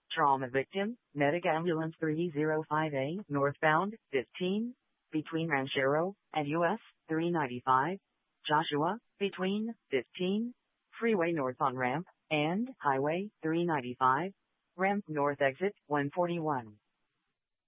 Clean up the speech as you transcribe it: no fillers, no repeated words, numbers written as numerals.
Trauma victim, Medic Ambulance 305A, northbound, 15, between Ranchero and US 395, Joshua, between 15, freeway north on ramp, and Highway 395, ramp north exit 141.